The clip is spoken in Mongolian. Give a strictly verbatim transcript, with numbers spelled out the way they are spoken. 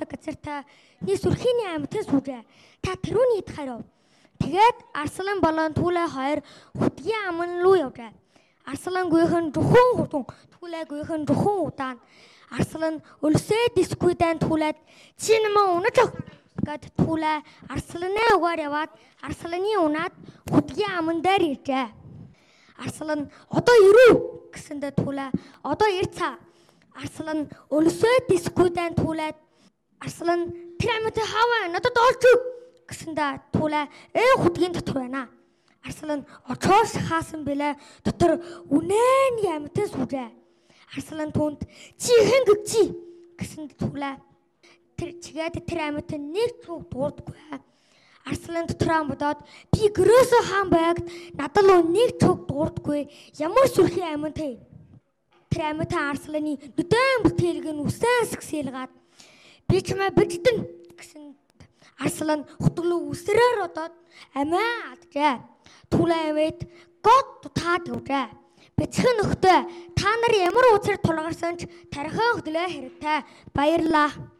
газартаа нэг сүрхийний амьтан сүрээ. Та тэрүүний идэх харав. Тэгээд Арслан болон Түлээ хоёр хөтгийн аман руу явжээ. Арслан гүйхэн жухан хурдан, Түлээ гүйхэн жухан удаан. Арслан өлсөө дискүйдэн Түлээд чи намайг унаж ах гэд Түлээ Арсланы угаар яваад Арсланы унаад хөтгийн аман дээр иржээ. Арслан одоо ирүү гэсэндээ Түлээ одоо ирцаа. Арслан өлсөө дискүйдэн Түлээд Арслан тэр амьтан хааваа надад олж өг гэсэндээ Түлээ ээ хөтгийн дотор байна. Арслан очоос хаасан бэлээ дотор үнэн амьтан сүрээ. Арслан түнд чи хэн гэгчи гэсэнд Түлээ тэр чигээд тэр амьтан нэг цуг дуурдаггүй. Арслан дотроо бодоод би гөрөөсөө хаан байгаад надад л нэг цуг дуурдаггүй. Ямар сүрхий амьтан. Тэр амьтан Арсланы нүдэн бүтээлг нь үсэн сгсэлгаад би чамаа бэлдэн гэсэн Арслан хөтөлөө үсрээр одоод амиа алджээ. Түлээ авээд гот таад явжээ. Бэцхэн нөхдөд та нар ямар учир тулгарсан ч тархиан хөдлөө хэрэгтэй. Баярлаа.